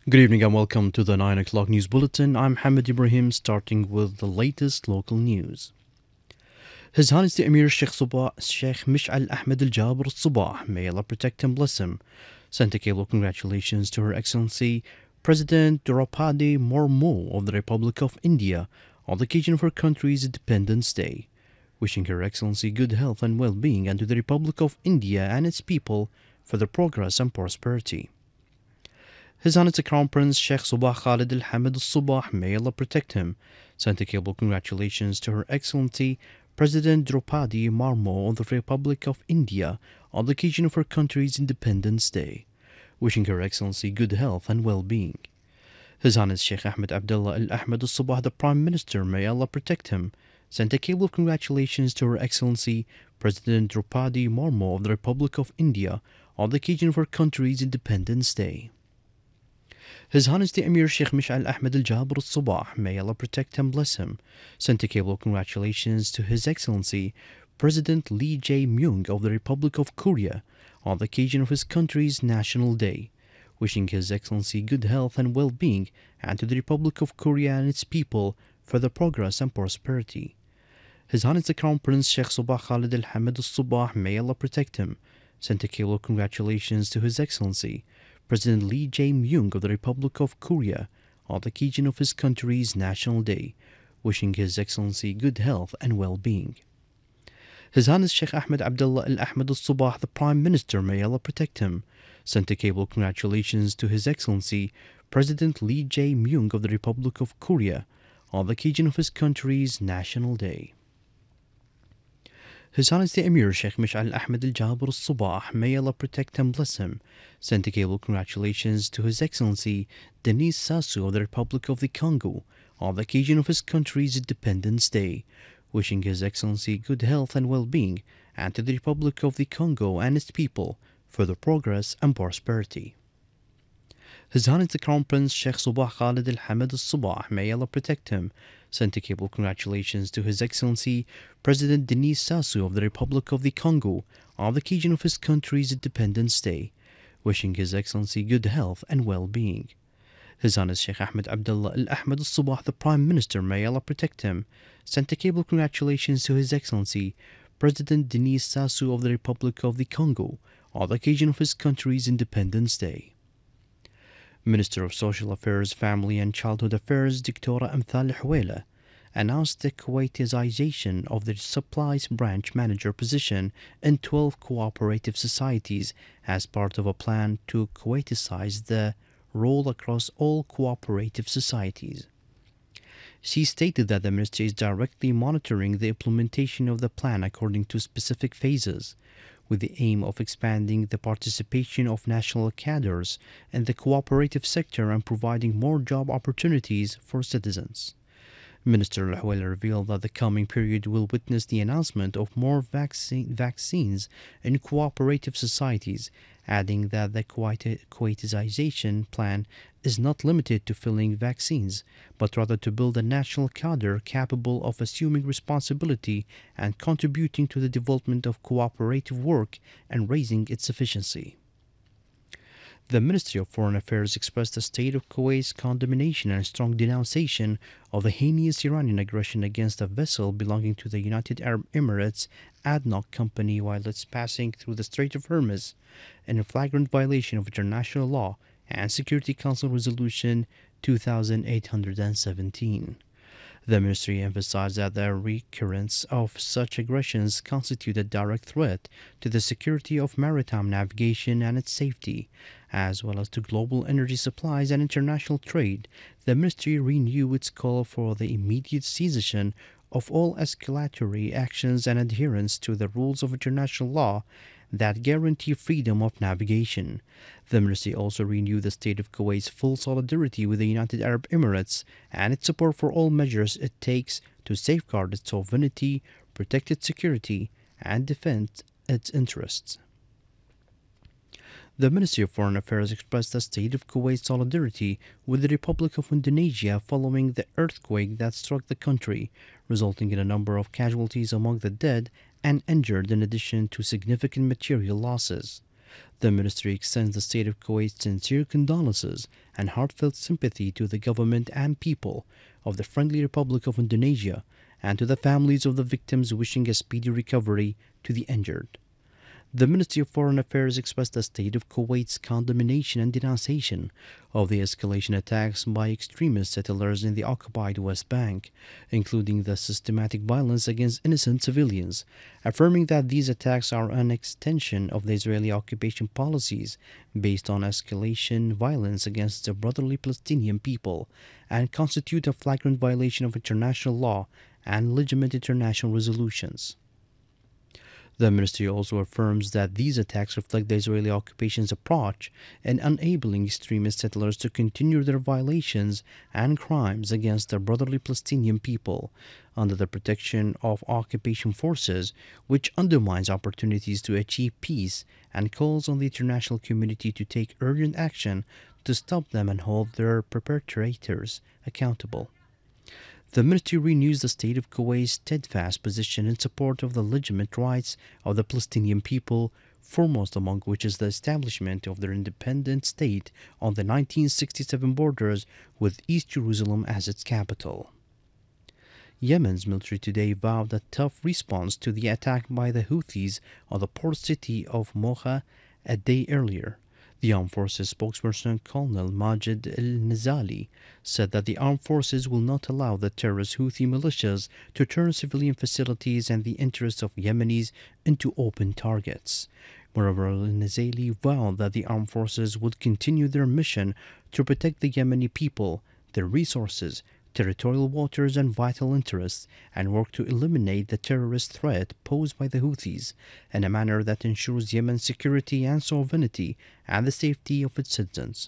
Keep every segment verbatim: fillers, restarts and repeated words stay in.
Good evening and welcome to the nine o'clock news bulletin. I'm Hamid Ibrahim, starting with the latest local news. His Highness the Emir Sheikh Sabah, Sheikh Mish'al Ahmed Al Jabr Al Sabah, may Allah protect and bless him, sent a cable congratulations to Her Excellency President Draupadi Murmu of the Republic of India on the occasion of her country's Independence Day, wishing Her Excellency good health and well-being, and to the Republic of India and its people for their progress and prosperity. His Highness the Crown Prince Sheikh Sabah Khalid Al Hamid Al Sabah, may Allah protect him, sent a cable congratulations to Her Excellency President Draupadi Murmu of the Republic of India on the occasion of her country's Independence Day, wishing Her Excellency good health and well-being. His Highness Sheikh Ahmed Abdullah Al Ahmed Al Sabah, the Prime Minister, may Allah protect him, sent a cable of congratulations to Her Excellency President Draupadi Murmu of the Republic of India on the occasion of her country's Independence Day. His Highness the Emir Sheikh Mish'al Ahmed Al Jabr Al Sabah, may Allah protect and bless him, sent a cable of congratulations to His Excellency President Lee Jae-myung of the Republic of Korea on the occasion of his country's National Day, wishing His Excellency good health and well-being, and to the Republic of Korea and its people for their progress and prosperity. His Highness the Crown Prince Sheikh Sabah Khalid Al Hamid Al Sabah, may Allah protect him, sent a cable of congratulations to His Excellency President Lee Jae-myung of the Republic of Korea on the occasion of his country's National Day, wishing His Excellency good health and well-being. His Highness Sheikh Ahmed Abdullah Al Ahmed Al Sabah, the Prime Minister, may Allah protect him, sent a cable of congratulations to His Excellency President Lee Jae-myung of the Republic of Korea on the occasion of his country's National Day. His Highness the Emir Sheikh Mish'al Ahmed Al Jabr Al Sabah, may Allah protect and bless him, sent a cable of congratulations to His Excellency Denis Sassou of the Republic of the Congo on the occasion of his country's Independence Day, wishing His Excellency good health and well-being, and to the Republic of the Congo and its people for their progress and prosperity. His Highness the Crown Prince Sheikh Sabah Khalid Al Hamid Al Sabah, may Allah protect him, sent a cable of congratulations to His Excellency President Denis Sassou of the Republic of the Congo on the occasion of his country's Independence Day, wishing His Excellency good health and well-being. His Highness Sheikh Ahmed Abdullah Al Ahmed Al Sabah, the Prime Minister, may Allah protect him, sent a cable of congratulations to His Excellency President Denis Sassou of the Republic of the Congo on the occasion of his country's Independence Day. Minister of Social Affairs, Family and Childhood Affairs Dictora Amthal Houela announced the Kuwaitization of the Supplies Branch Manager position in twelve cooperative societies as part of a plan to Kuwaitize the role across all cooperative societies. She stated that the Ministry is directly monitoring the implementation of the plan according to specific phases, with the aim of expanding the participation of national cadres in the cooperative sector and providing more job opportunities for citizens. Minister Al-Houela revealed that the coming period will witness the announcement of more vaccine, vaccines in cooperative societies, adding that the Kuwaitization plan is not limited to filling vaccines, but rather to build a national cadre capable of assuming responsibility and contributing to the development of cooperative work and raising its efficiency. The Ministry of Foreign Affairs expressed the state of Kuwait's condemnation and strong denunciation of the heinous Iranian aggression against a vessel belonging to the United Arab Emirates ADNOC company while it's passing through the Strait of Hormuz, in a flagrant violation of international law and Security Council Resolution two thousand eight hundred seventeen. The ministry emphasized that the recurrence of such aggressions constitute a direct threat to the security of maritime navigation and its safety, as well as to global energy supplies and international trade. The ministry renewed its call for the immediate cessation of all escalatory actions and adherence to the rules of international law that guarantee freedom of navigation. The ministry also renewed the state of Kuwait's full solidarity with the United Arab Emirates and its support for all measures it takes to safeguard its sovereignty, protect its security, and defend its interests. The Ministry of Foreign Affairs expressed the state of Kuwait's solidarity with the Republic of Indonesia following the earthquake that struck the country, resulting in a number of casualties among the dead and injured in addition to significant material losses. The ministry extends the state of Kuwait's sincere condolences and heartfelt sympathy to the government and people of the Friendly Republic of Indonesia and to the families of the victims, wishing a speedy recovery to the injured. The Ministry of Foreign Affairs expressed the state of Kuwait's condemnation and denunciation of the escalation attacks by extremist settlers in the occupied West Bank, including the systematic violence against innocent civilians, affirming that these attacks are an extension of the Israeli occupation policies based on escalation violence against the brotherly Palestinian people and constitute a flagrant violation of international law and legitimate international resolutions. The ministry also affirms that these attacks reflect the Israeli occupation's approach in enabling extremist settlers to continue their violations and crimes against the brotherly Palestinian people under the protection of occupation forces, which undermines opportunities to achieve peace and calls on the international community to take urgent action to stop them and hold their perpetrators accountable. The ministry renews the state of Kuwait's steadfast position in support of the legitimate rights of the Palestinian people, foremost among which is the establishment of their independent state on the nineteen sixty-seven borders with East Jerusalem as its capital. Yemen's military today vowed a tough response to the attack by the Houthis on the port city of Mocha a day earlier. The Armed Forces spokesperson Colonel Majid al-Nizali said that the armed forces will not allow the terrorist Houthi militias to turn civilian facilities and the interests of Yemenis into open targets. Moreover, al-Nizali vowed that the armed forces would continue their mission to protect the Yemeni people, their resources, territorial waters and vital interests, and work to eliminate the terrorist threat posed by the Houthis in a manner that ensures Yemen's security and sovereignty and the safety of its citizens.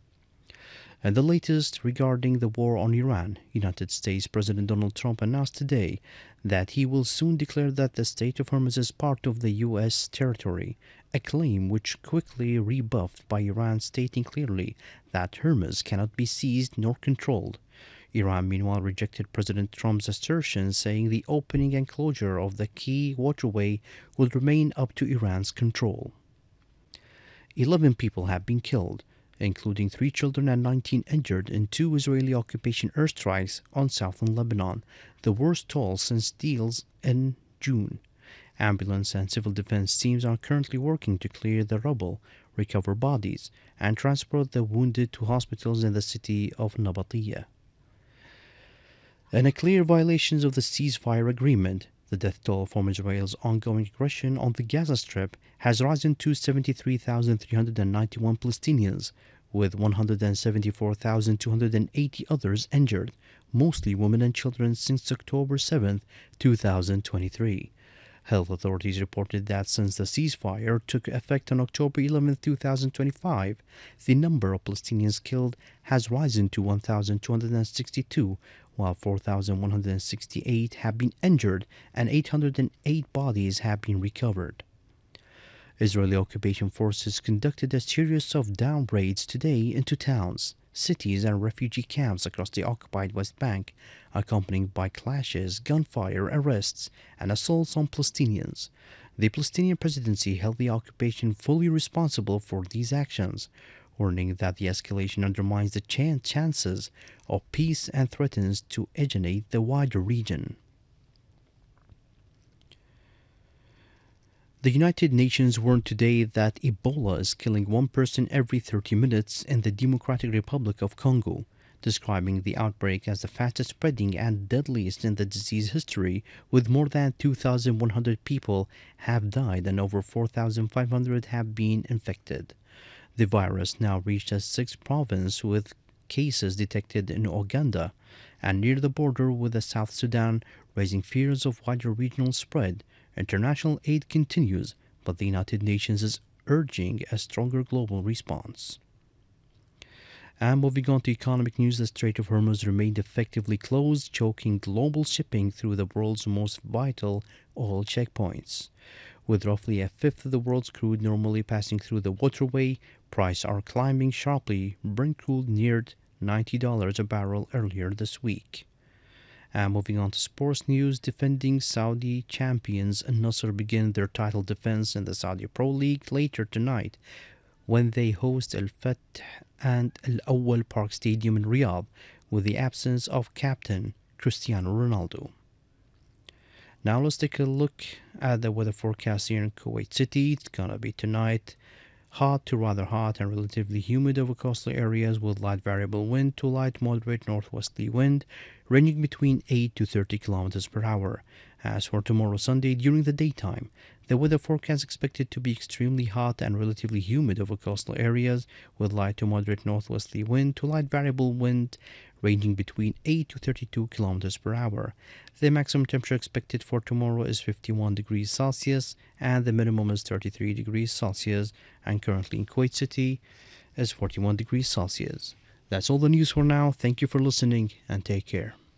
And the latest regarding the war on Iran, United States President Donald Trump announced today that he will soon declare that the Strait of Hormuz is part of the U S territory, a claim which quickly rebuffed by Iran, stating clearly that Hormuz cannot be seized nor controlled. Iran, meanwhile, rejected President Trump's assertion, saying the opening and closure of the key waterway will remain up to Iran's control. Eleven people have been killed, including three children and nineteen injured in two Israeli occupation airstrikes on southern Lebanon, the worst toll since deals in June. Ambulance and civil defense teams are currently working to clear the rubble, recover bodies, and transport the wounded to hospitals in the city of Nabatiyah. In a clear violation of the ceasefire agreement, the death toll from Israel's ongoing aggression on the Gaza Strip has risen to seventy-three thousand three hundred ninety-one Palestinians, with one hundred seventy-four thousand two hundred eighty others injured, mostly women and children, since October seventh, two thousand twenty-three. Health authorities reported that since the ceasefire took effect on October eleventh, two thousand twenty-five, the number of Palestinians killed has risen to one thousand two hundred sixty-two, while four thousand one hundred sixty-eight have been injured and eight hundred eight bodies have been recovered. Israeli occupation forces conducted a series of down raids today into towns, cities, and refugee camps across the occupied West Bank, accompanied by clashes, gunfire, arrests, and assaults on Palestinians. The Palestinian presidency held the occupation fully responsible for these actions, warning that the escalation undermines the chan- chances of peace and threatens to alienate the wider region. The United Nations warned today that Ebola is killing one person every thirty minutes in the Democratic Republic of Congo, describing the outbreak as the fastest spreading and deadliest in the disease history, with more than two thousand one hundred people have died and over four thousand five hundred have been infected. The virus now reached a sixth province, with cases detected in Uganda and near the border with the South Sudan, raising fears of wider regional spread. International aid continues, but the United Nations is urging a stronger global response. And moving on to economic news, the Strait of Hormuz remained effectively closed, choking global shipping through the world's most vital oil checkpoints. With roughly a fifth of the world's crude normally passing through the waterway, prices are climbing sharply. Brent crude neared ninety dollars a barrel earlier this week. And moving on to sports news, defending Saudi champions Al-Nassr begin their title defense in the Saudi Pro League later tonight when they host Al-Fath and Al-Awwal Park Stadium in Riyadh with the absence of captain Cristiano Ronaldo. Now let's take a look at the weather forecast here in Kuwait City. It's gonna be tonight hot to rather hot and relatively humid over coastal areas with light variable wind to light moderate northwesterly wind ranging between eight to thirty kilometers per hour. As for tomorrow Sunday, during the daytime, the weather forecast is expected to be extremely hot and relatively humid over coastal areas with light to moderate northwesterly wind to light variable wind ranging between eight to thirty-two kilometers per hour. The maximum temperature expected for tomorrow is fifty-one degrees Celsius and the minimum is thirty-three degrees Celsius, and currently in Kuwait City is forty-one degrees Celsius. That's all the news for now. Thank you for listening and take care.